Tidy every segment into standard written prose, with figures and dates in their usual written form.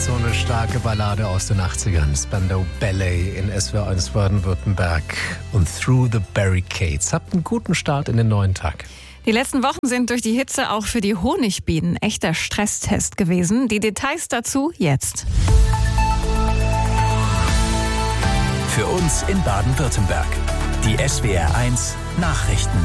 So eine starke Ballade aus den 80ern. Spandau Ballet in SWR1 Baden-Württemberg und Through the Barricades. Habt einen guten Start in den neuen Tag. Die letzten Wochen sind durch die Hitze auch für die Honigbienen echter Stresstest gewesen. Die Details dazu jetzt. Für uns in Baden-Württemberg. Die SWR1 Nachrichten.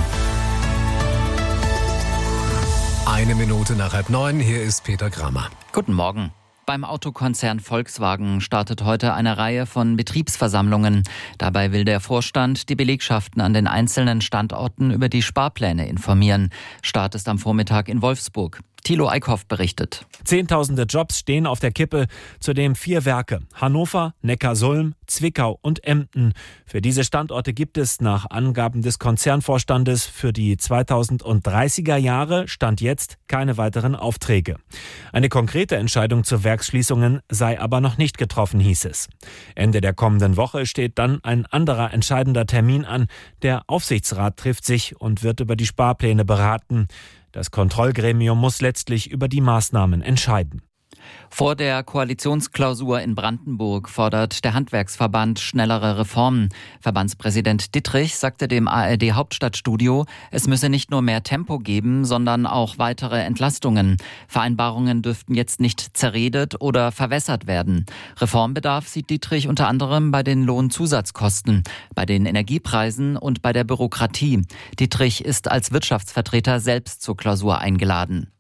1:01 nach 8:30, hier ist Peter Kramer. Guten Morgen. Beim Autokonzern Volkswagen startet heute eine Reihe von Betriebsversammlungen. Dabei will der Vorstand die Belegschaften an den einzelnen Standorten über die Sparpläne informieren. Start ist am Vormittag in Wolfsburg. Thilo Eickhoff berichtet. Zehntausende Jobs stehen auf der Kippe, zudem 4 Werke: Hannover, Neckarsulm, Zwickau und Emden. Für diese Standorte gibt es nach Angaben des Konzernvorstandes für die 2030er Jahre Stand jetzt keine weiteren Aufträge. Eine konkrete Entscheidung zu Werksschließungen sei aber noch nicht getroffen, hieß es. Ende der kommenden Woche steht dann ein anderer entscheidender Termin an. Der Aufsichtsrat trifft sich und wird über die Sparpläne beraten. Das Kontrollgremium muss letztlich über die Maßnahmen entscheiden. Vor der Koalitionsklausur in Brandenburg fordert der Handwerksverband schnellere Reformen. Verbandspräsident Dittrich sagte dem ARD Hauptstadtstudio, es müsse nicht nur mehr Tempo geben, sondern auch weitere Entlastungen. Vereinbarungen dürften jetzt nicht zerredet oder verwässert werden. Reformbedarf sieht Dittrich unter anderem bei den Lohnzusatzkosten, bei den Energiepreisen und bei der Bürokratie. Dittrich ist als Wirtschaftsvertreter selbst zur Klausur eingeladen.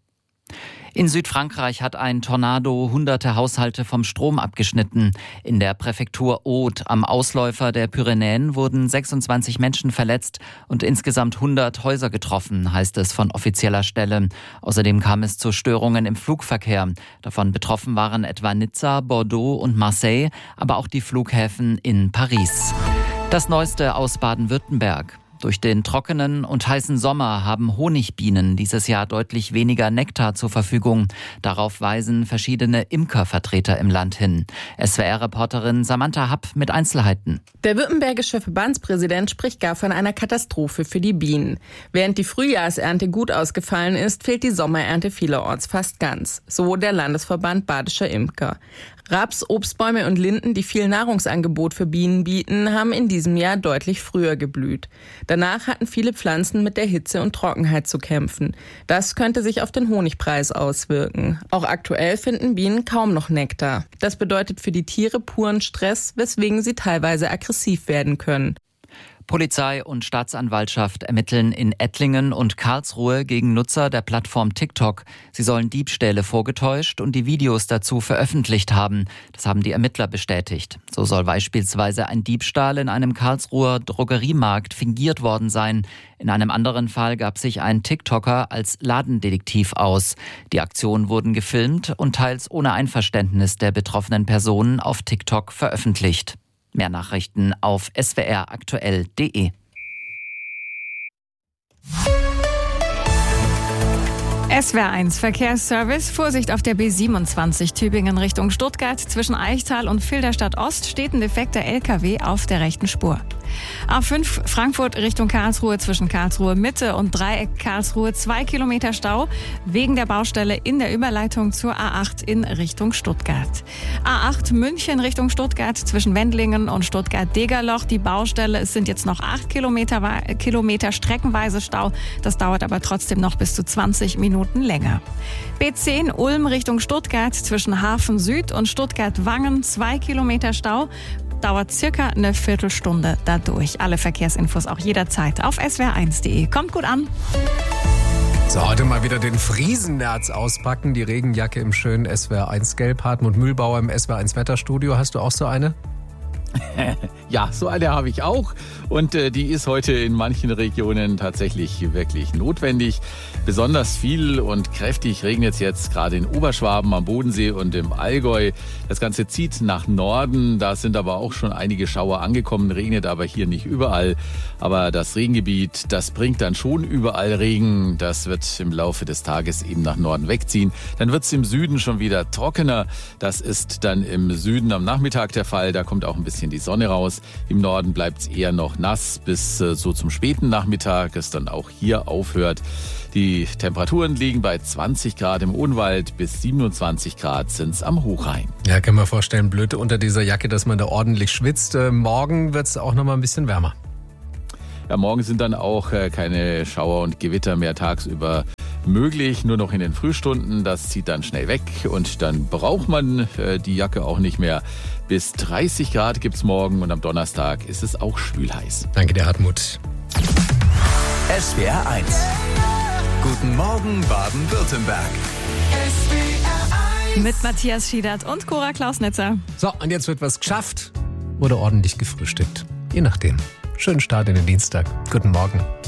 In Südfrankreich hat ein Tornado hunderte Haushalte vom Strom abgeschnitten. In der Präfektur Aude am Ausläufer der Pyrenäen wurden 26 Menschen verletzt und insgesamt 100 Häuser getroffen, heißt es von offizieller Stelle. Außerdem kam es zu Störungen im Flugverkehr. Davon betroffen waren etwa Nizza, Bordeaux und Marseille, aber auch die Flughäfen in Paris. Das Neueste aus Baden-Württemberg. Durch den trockenen und heißen Sommer haben Honigbienen dieses Jahr deutlich weniger Nektar zur Verfügung. Darauf weisen verschiedene Imkervertreter im Land hin. SWR-Reporterin Samantha Happ mit Einzelheiten. Der württembergische Verbandspräsident spricht gar von einer Katastrophe für die Bienen. Während die Frühjahrsernte gut ausgefallen ist, fehlt die Sommerernte vielerorts fast ganz. So der Landesverband Badischer Imker. Raps, Obstbäume und Linden, die viel Nahrungsangebot für Bienen bieten, haben in diesem Jahr deutlich früher geblüht. Danach hatten viele Pflanzen mit der Hitze und Trockenheit zu kämpfen. Das könnte sich auf den Honigpreis auswirken. Auch aktuell finden Bienen kaum noch Nektar. Das bedeutet für die Tiere puren Stress, weswegen sie teilweise aggressiv werden können. Polizei und Staatsanwaltschaft ermitteln in Ettlingen und Karlsruhe gegen Nutzer der Plattform TikTok. Sie sollen Diebstähle vorgetäuscht und die Videos dazu veröffentlicht haben. Das haben die Ermittler bestätigt. So soll beispielsweise ein Diebstahl in einem Karlsruher Drogeriemarkt fingiert worden sein. In einem anderen Fall gab sich ein TikToker als Ladendetektiv aus. Die Aktionen wurden gefilmt und teils ohne Einverständnis der betroffenen Personen auf TikTok veröffentlicht. Mehr Nachrichten auf swraktuell.de. SWR1 Verkehrsservice. Vorsicht auf der B27 Tübingen Richtung Stuttgart. Zwischen Eichtal und Filderstadt Ost steht ein defekter LKW auf der rechten Spur. A5 Frankfurt Richtung Karlsruhe zwischen Karlsruhe Mitte und Dreieck Karlsruhe 2 Kilometer Stau wegen der Baustelle in der Überleitung zur A8 in Richtung Stuttgart. A8 München Richtung Stuttgart zwischen Wendlingen und Stuttgart-Degerloch. Die Baustelle, es sind jetzt noch 8 Kilometer streckenweise Stau. Das dauert aber trotzdem noch bis zu 20 Minuten länger. B10 Ulm Richtung Stuttgart zwischen Hafen Süd und Stuttgart-Wangen 2 Kilometer Stau. Dauert circa eine Viertelstunde dadurch. Alle Verkehrsinfos auch jederzeit auf swr1.de. Kommt gut an. So, heute mal wieder den Friesennerz auspacken. Die Regenjacke im schönen SWR1 Gelb. Hartmut Mühlbauer im SWR1 Wetterstudio. Hast du auch so eine? Ja, so eine habe ich auch und die ist heute in manchen Regionen tatsächlich wirklich notwendig. Besonders viel und kräftig regnet es jetzt gerade in Oberschwaben, am Bodensee und im Allgäu. Das Ganze zieht nach Norden, da sind aber auch schon einige Schauer angekommen, regnet aber hier nicht überall. Aber das Regengebiet, das bringt dann schon überall Regen. Das wird im Laufe des Tages eben nach Norden wegziehen. Dann wird es im Süden schon wieder trockener. Das ist dann im Süden am Nachmittag der Fall. Da kommt auch ein bisschen bisschen die Sonne raus. Im Norden bleibt es eher noch nass bis so zum späten Nachmittag, es dann auch hier aufhört. Die Temperaturen liegen bei 20 Grad im Odenwald, bis 27 Grad sind es am Hochrhein. Ja, kann man vorstellen, blöd unter dieser Jacke, dass man da ordentlich schwitzt. Morgen wird es auch noch mal ein bisschen wärmer. Ja, morgen sind dann auch keine Schauer und Gewitter mehr tagsüber möglich, nur noch in den Frühstunden. Das zieht dann schnell weg und dann braucht man die Jacke auch nicht mehr. Bis 30 Grad gibt es morgen und am Donnerstag ist es auch schwülheiß. Danke dir, Hartmut. SWR 1. Guten Morgen Baden-Württemberg. Mit Matthias Schiedert und Cora Klausnitzer. So, und jetzt wird was geschafft oder ordentlich gefrühstückt. Je nachdem. Schönen Start in den Dienstag. Guten Morgen.